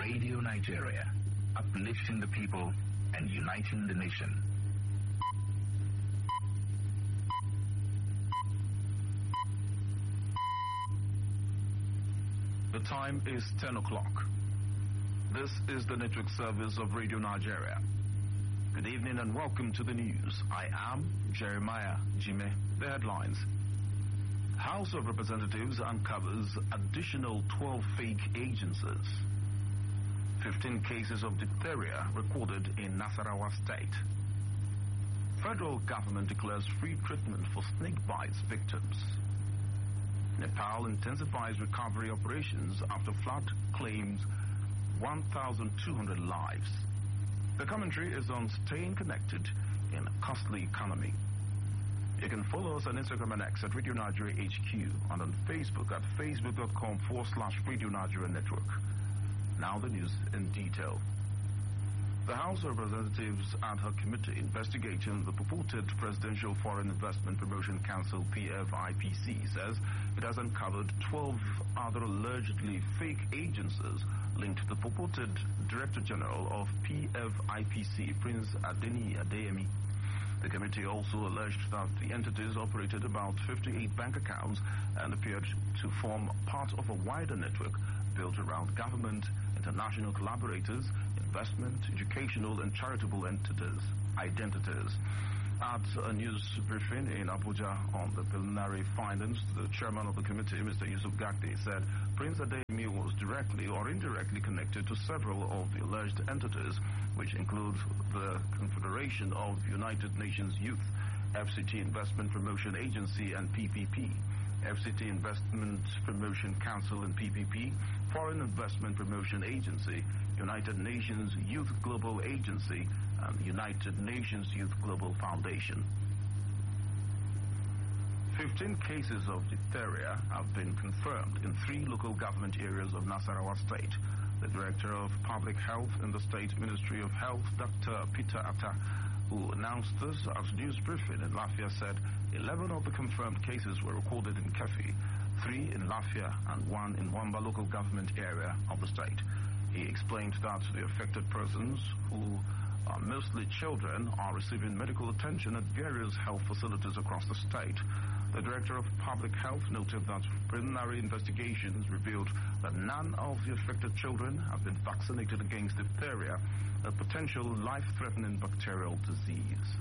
Radio Nigeria, uplifting the people and uniting the nation. The time is 10 o'clock. This is the network service of Radio Nigeria. Good evening and welcome to the news. I am Jeremiah Jime. The headlines. House of Representatives uncovers additional 12 fake agencies. 15 cases of diphtheria recorded in Nasarawa State. Federal government declares free treatment for snake bites victims. Nepal intensifies recovery operations after flood claims 1,200 lives. The commentary is on staying connected in a costly economy. You can follow us on Instagram and X at Radio Nigeria HQ and on Facebook at facebook.com/Radio Nigeria Network. Now the news in detail. The House of Representatives ad hoc committee investigating the purported Presidential Foreign Investment Promotion Council PFIPC says it has uncovered 12 other allegedly fake agencies linked to the purported Director General of PFIPC, Prince Adeni Adeyemi. The committee also alleged that the entities operated about 58 bank accounts and appeared to form part of a wider network built around government, international collaborators, investment, educational and charitable identities. At a news briefing in Abuja on the preliminary findings, the chairman of the committee, Mr. Yusuf Gakdi, said Prince Adeyemi was directly or indirectly connected to several of the alleged entities, which include the Confederation of United Nations Youth, FCT Investment Promotion Agency and PPP, FCT Investment Promotion Council and PPP, Foreign Investment Promotion Agency, United Nations Youth Global Agency, and the United Nations Youth Global Foundation. 15 cases of diphtheria have been confirmed in 3 local government areas of Nasarawa State. The Director of Public Health in the State Ministry of Health, Dr. Peter Atta, who announced this at news briefing in Lafia, said 11 of the confirmed cases were recorded in Kefi, 3 in Lafia and 1 in Wamba local government area of the state. He explained that the affected persons, who are mostly children, are receiving medical attention at various health facilities across the state. The Director of Public Health noted that preliminary investigations revealed that none of the affected children have been vaccinated against diphtheria, a potential life-threatening bacterial disease.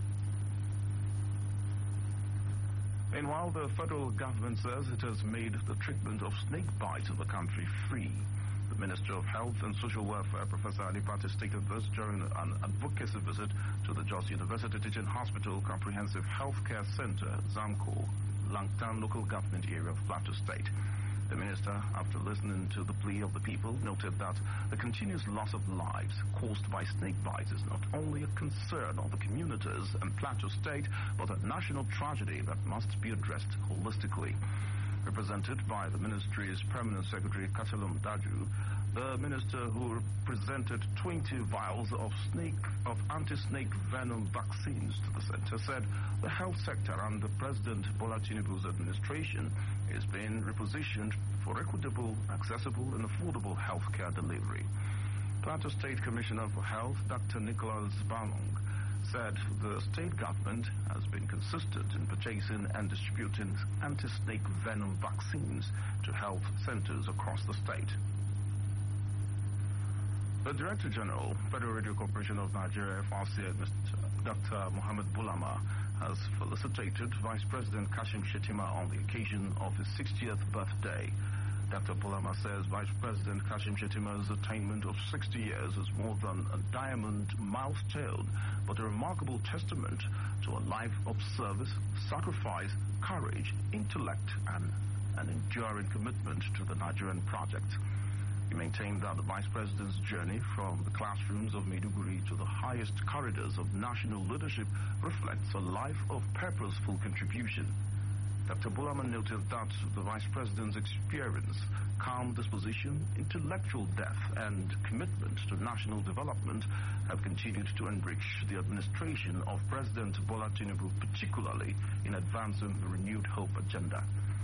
Meanwhile, the federal government says it has made the treatment of snake bites in the country free. The Minister of Health and Social Welfare, Professor Ali Pati, stated this during an advocacy visit to the Jos University Teaching Hospital Comprehensive Healthcare Center, ZAMCO, Langtan local government area of Plateau State. The minister, after listening to the plea of the people, noted that the continuous loss of lives caused by snake bites is not only a concern of the communities and Plateau State, but a national tragedy that must be addressed holistically. Represented by the ministry's permanent secretary, Katalum Daju, the minister, who presented 20 vials of anti-snake venom vaccines to the center, said the health sector under President Bola Tinubu's administration is being repositioned for equitable, accessible and affordable healthcare delivery. Plateau State Commissioner for Health, Dr. Nicholas Balong, said the state government has been consistent in purchasing and distributing anti-snake venom vaccines to health centers across the state. The Director General, Federal Radio Corporation of Nigeria, FRCN, Dr. Mohammed Bulama, has felicitated Vice President Kashim Shettima on the occasion of his 60th birthday. Dr. Bulama says Vice President Kashim Shettima's attainment of 60 years is more than a diamond milestone, but a remarkable testament to a life of service, sacrifice, courage, intellect, and an enduring commitment to the Nigerian project. He maintained that the Vice President's journey from the classrooms of Maiduguri to the highest corridors of national leadership reflects a life of purposeful contribution. Dr. Bulama noted that the Vice President's experience, calm disposition, intellectual depth, and commitment to national development have continued to enrich the administration of President Bola Tinubu, particularly in advancing the Renewed Hope agenda.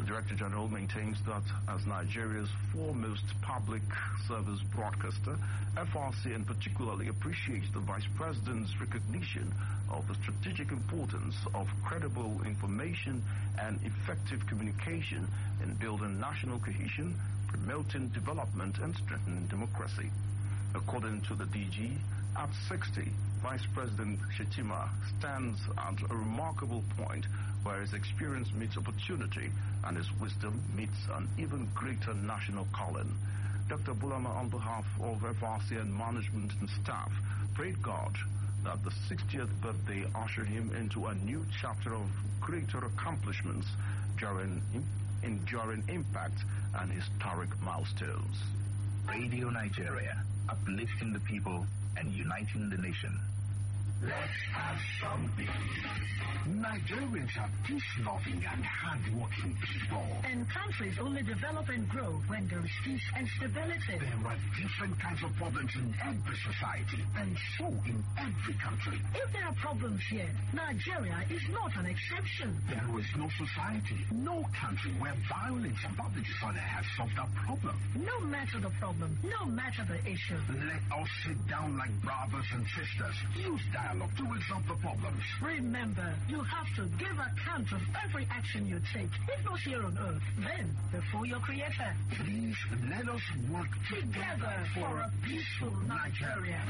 The Director General maintains that as Nigeria's foremost public service broadcaster, FRCN particularly appreciates the Vice President's recognition of the strategic importance of credible information and effective communication in building national cohesion, promoting development and strengthening democracy. According to the DG, at 60, Vice President Shettima stands at a remarkable point where his experience meets opportunity and his wisdom meets an even greater national calling. Dr. Bulama, on behalf of FRCN management and staff, prayed God that the 60th birthday usher him into a new chapter of greater accomplishments, enduring impact and historic milestones. Radio Nigeria, uplifting the people and uniting the nation. Let's have something. Nigerians are peace-loving and hard-working people. And countries only develop and grow when there is peace and stability. There are different kinds of problems in every society, and so in every country. If there are problems here, Nigeria is not an exception. There is no society, no country where violence and public disorder has solved that problem. No matter the problem, no matter the issue. Let us sit down like brothers and sisters. Use dialogue to resolve the problems. Remember, you have to give account of every action you take, if not here on earth, then before your Creator. Please let us work together for a peaceful Nigeria.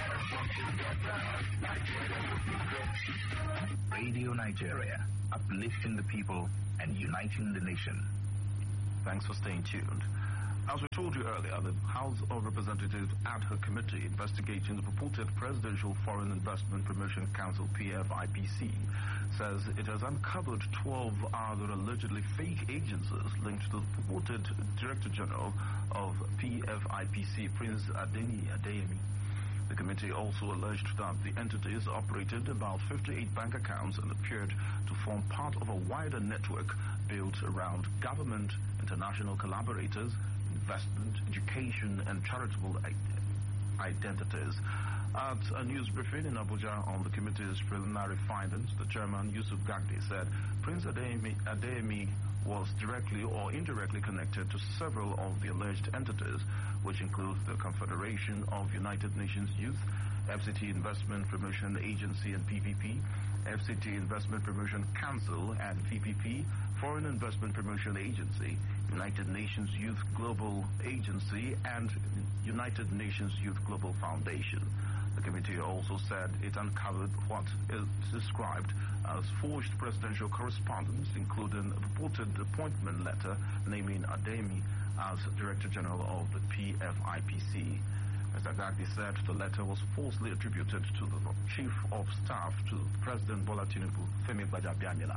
Radio Nigeria, uplifting the people and uniting the nation. Thanks for staying tuned. As we told you earlier, the House of Representatives Ad Hoc Committee investigating the purported Presidential Foreign Investment Promotion Council (PFIPC) says it has uncovered 12 other allegedly fake agencies linked to the purported Director General of PFIPC, Prince Adeyemi. The committee also alleged that the entities operated about 58 bank accounts and appeared to form part of a wider network built around government, international collaborators, investment, education, and charitable identities. At a news briefing in Abuja on the committee's preliminary findings, the chairman, Yusuf Gagdi, said Prince Adeyemi was directly or indirectly connected to several of the alleged entities, which include the Confederation of United Nations Youth, FCT Investment Promotion Agency and PPP, FCT Investment Promotion Council and PPP, Foreign Investment Promotion Agency, United Nations Youth Global Agency, and United Nations Youth Global Foundation. The committee also said it uncovered what is described as forged presidential correspondence, including a purported appointment letter naming Adeyemi as Director General of the PFIPC. Mr. Gagdi said the letter was falsely attributed to the Chief of Staff to President Bola Tinubu, Femi Gbajabiamila.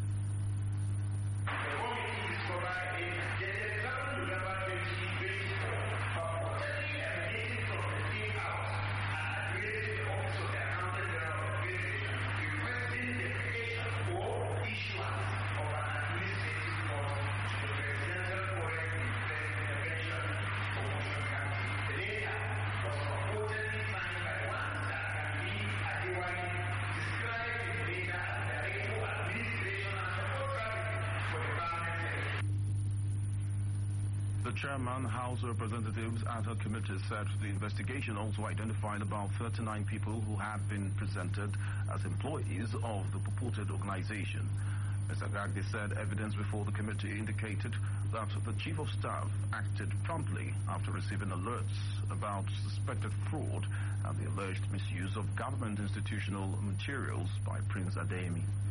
The chairman, House of Representatives Ad Hoc Committee, said the investigation also identified about 39 people who had been presented as employees of the purported organization. Mr. Gagdi said evidence before the committee indicated that the Chief of Staff acted promptly after receiving alerts about suspected fraud and the alleged misuse of government institutional materials by Prince Adeyemi.